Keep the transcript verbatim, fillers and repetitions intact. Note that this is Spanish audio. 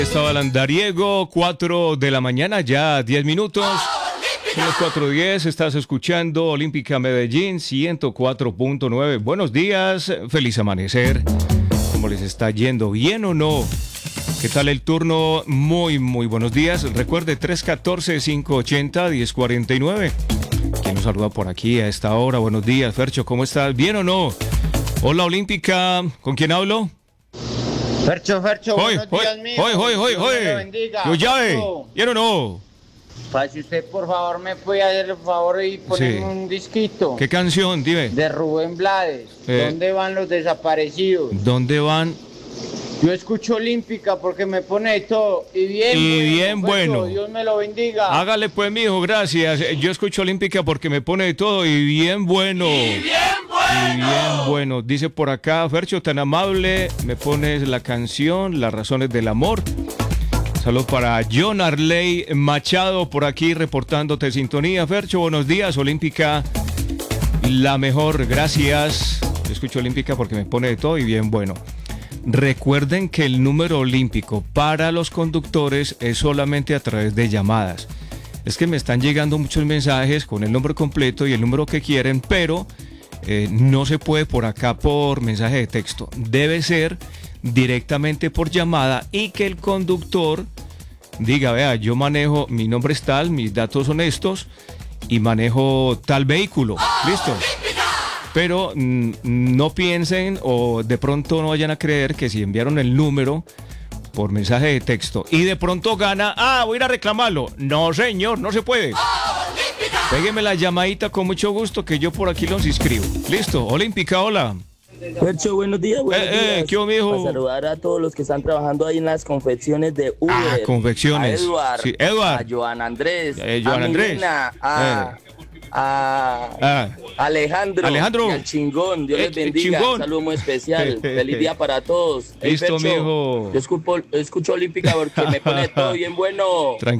Estaba el andariego, cuatro de la mañana, ya diez minutos. Son las cuatro diez, estás escuchando Olímpica Medellín ciento cuatro punto nueve. Buenos días, feliz amanecer. ¿Cómo les está yendo? ¿Bien o no? ¿Qué tal el turno? Muy, muy buenos días. Recuerde, tres uno cuatro, cinco ocho cero, uno cero cuatro nueve. ¿Quién nos saluda por aquí a esta hora? Buenos días, Fercho, ¿cómo estás? ¿Bien o no? Hola, Olímpica. ¿Con quién hablo? Fercho, Fercho, Hoy, buenos hoy, días, mijo. hoy, hoy, hoy, Dios me lo hoy. bendiga. Yo llave. Fercho, ¿Bien o no? pa, si usted por favor me puede hacer el favor y poner Sí. un disquito ¿Qué canción? Dime. de Rubén Blades. Eh. ¿Dónde van los desaparecidos? ¿Dónde van? Yo escucho Olímpica porque me pone de todo. Y bien Y bueno. bien Fercho, bueno. Dios me lo bendiga. Hágale pues, mijo, gracias. Yo escucho Olímpica porque me pone de todo y bien bueno. Y bien bueno. Y bien bueno. Dice por acá, Fercho, tan amable, me pones la canción, Las razones del amor. Saludos para John Arley Machado por aquí reportándote sintonía. Fercho, buenos días, Olímpica, la mejor, gracias. Yo escucho Olímpica porque me pone de todo y bien bueno. Recuerden que el número olímpico para los conductores es solamente a través de llamadas. Es que me están llegando muchos mensajes con el nombre completo y el número que quieren, pero eh, no se puede por acá por mensaje de texto. Debe ser directamente por llamada y que el conductor diga, vea, yo manejo, mi nombre es tal, mis datos son estos y manejo tal vehículo. ¿Listo? Pero mm, no piensen o de pronto no vayan a creer que si enviaron el número por mensaje de texto y de pronto gana, ah, voy a ir a reclamarlo. No, señor, no se puede. Pégueme la llamadita con mucho gusto que yo por aquí los inscribo. Listo, Olímpica, hola. Fercho, buenos días, buenos Eh, eh, días. ¿qué hubo, mijo? Para saludar a todos los que están trabajando ahí en las confecciones de Uber. Ah, confecciones. A Eduard, Sí, Eduard. a Joan Andrés, Eh, Joan a Andrés. Milena, a, a Ah. Alejandro, Alejandro. y al Chingón. Dios Eh, les bendiga. Chingón. Un saludo muy especial. Feliz día para todos. Ey, Listo, Fercho, mijo. Yo escucho, escucho Olímpica porque me pone todo bien bueno.